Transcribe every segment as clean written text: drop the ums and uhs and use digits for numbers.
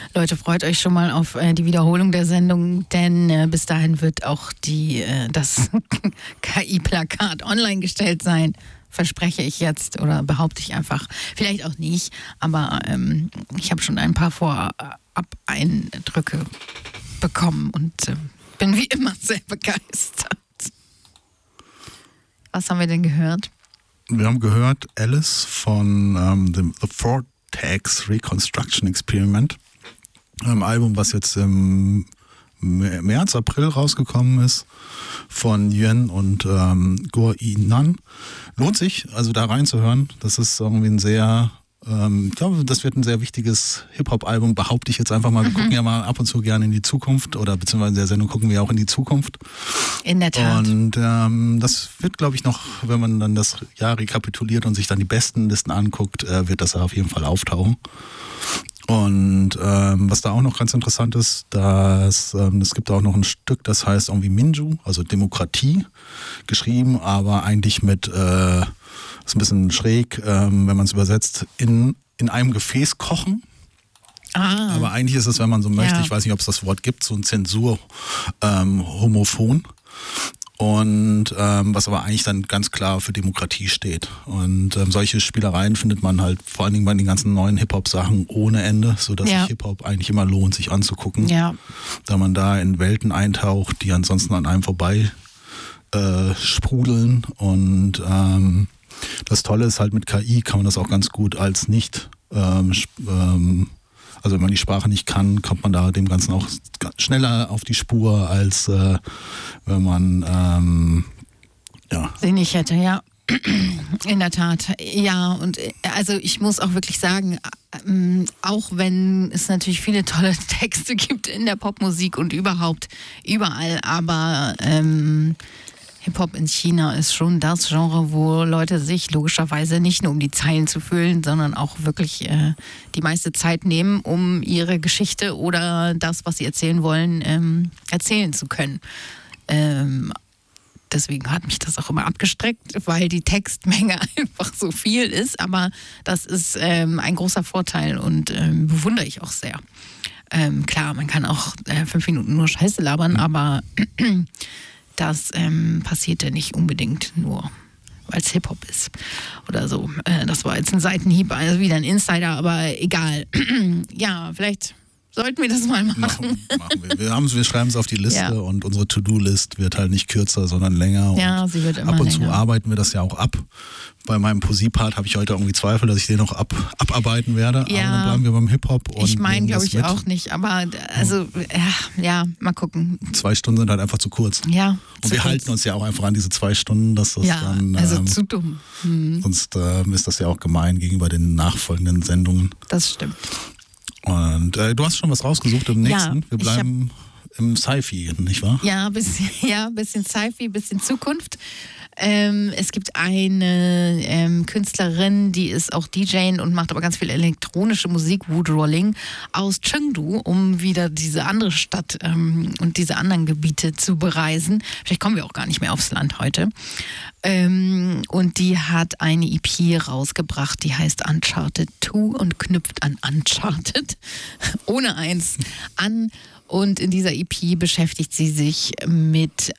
Leute, freut euch schon mal auf die Wiederholung der Sendung, denn bis dahin wird auch das KI-Plakat online gestellt sein. Verspreche ich jetzt oder behaupte ich einfach. Vielleicht auch nicht, aber ich habe schon ein paar Vorab-Eindrücke bekommen und bin wie immer sehr begeistert. Was haben wir denn gehört? Wir haben gehört Alice von The Vortex Reconstruction Experiment. Ein Album, was jetzt im März, April rausgekommen ist von Yuan und Guo Yinan. Lohnt sich, also da reinzuhören. Das ist irgendwie ein sehr, ich glaube, das wird ein sehr wichtiges Hip-Hop-Album, behaupte ich jetzt einfach mal. Wir gucken ja mal ab und zu gerne in die Zukunft oder beziehungsweise in der Sendung gucken wir auch in die Zukunft. In der Tat. Und das wird, glaube ich, noch, wenn man dann das Jahr rekapituliert und sich dann die besten Listen anguckt, wird das auf jeden Fall auftauchen. Und was da auch noch ganz interessant ist, es gibt auch noch ein Stück, das heißt irgendwie Minju, also Demokratie, geschrieben, aber eigentlich mit, ist ein bisschen schräg, wenn man es übersetzt, in einem Gefäß kochen. Ah. Aber eigentlich ist es, wenn man so möchte, Ja. ich weiß nicht, ob es das Wort gibt, so ein Zensur-Homophon. Und was aber eigentlich dann ganz klar für Demokratie steht. Und solche Spielereien findet man halt vor allen Dingen bei den ganzen neuen Hip-Hop-Sachen ohne Ende, sodass sich Hip-Hop eigentlich immer lohnt, sich anzugucken. Ja. Da man da in Welten eintaucht, die ansonsten an einem vorbei sprudeln. Und das Tolle ist halt, mit KI kann man das auch ganz gut als nicht also wenn man die Sprache nicht kann, kommt man da dem Ganzen auch schneller auf die Spur, als wenn man Sie nicht hätte, ja. In der Tat. Ja, und also ich muss auch wirklich sagen, auch wenn es natürlich viele tolle Texte gibt in der Popmusik und überhaupt überall, aber Hip-Hop in China ist schon das Genre, wo Leute sich logischerweise nicht nur um die Zeilen zu füllen, sondern auch wirklich die meiste Zeit nehmen, um ihre Geschichte oder das, was sie erzählen wollen, erzählen zu können. Deswegen hat mich das auch immer abgestreckt, weil die Textmenge einfach so viel ist. Aber das ist ein großer Vorteil und bewundere ich auch sehr. Klar, man kann auch 5 Minuten nur Scheiße labern, aber das passiert ja nicht unbedingt nur, weil es Hip-Hop ist oder so. Das war jetzt ein Seitenhieb, also wieder ein Insider, aber egal. Ja, vielleicht sollten wir das mal machen. Machen wir. Wir schreiben es auf die Liste und unsere To-Do-List wird halt nicht kürzer, sondern länger. Ja, und sie wird immer ab und zu länger. arbeiten wir das ja auch ab. Bei meinem Poesie-Part habe ich heute irgendwie Zweifel, dass ich den noch abarbeiten werde. Ja. Aber dann bleiben wir beim Hip-Hop. Und Ich meine, nehmen glaube das ich mit. auch nicht, aber also, ja, mal gucken. 2 Stunden sind halt einfach zu kurz. Ja. Und wir halten uns ja auch einfach an diese 2 Stunden, dass das dann. Also zu dumm. Sonst ist das ja auch gemein gegenüber den nachfolgenden Sendungen. Das stimmt. Und du hast schon was rausgesucht im nächsten. Ja, Wir bleiben im Sci-Fi, nicht wahr? Ja, bisschen Sci-Fi, bisschen Zukunft. Es gibt eine Künstlerin, die ist auch DJ und macht aber ganz viel elektronische Musik, Wood Rolling, aus Chengdu, um wieder diese andere Stadt und diese anderen Gebiete zu bereisen. Vielleicht kommen wir auch gar nicht mehr aufs Land heute. Und die hat eine EP rausgebracht, die heißt Uncharted 2 und knüpft an Uncharted ohne eins an. Und in dieser EP beschäftigt sie sich mit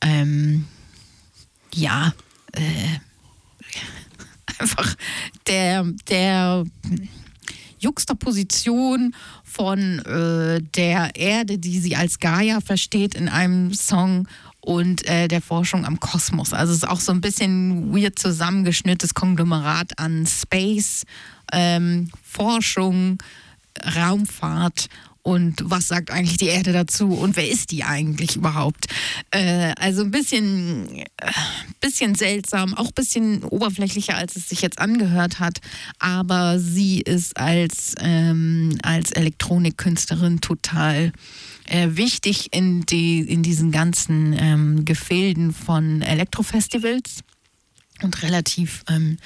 einfach der Juxtaposition von der Erde, die sie als Gaia versteht in einem Song, und der Forschung am Kosmos. Also es ist auch so ein bisschen weird zusammengeschnittenes Konglomerat an Space, Forschung, Raumfahrt. Und was sagt eigentlich die Erde dazu? Und wer ist die eigentlich überhaupt? Also ein bisschen seltsam, auch ein bisschen oberflächlicher, als es sich jetzt angehört hat. Aber sie ist als Elektronikkünstlerin total wichtig in diesen ganzen Gefilden von Elektrofestivals und relativ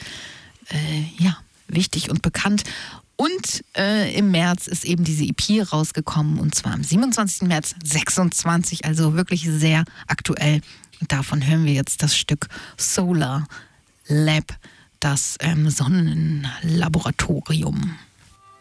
wichtig und bekannt. Und im März ist eben diese EP rausgekommen, und zwar am 27. März 26, also wirklich sehr aktuell. Und davon hören wir jetzt das Stück Solar Lab, das Sonnenlaboratorium.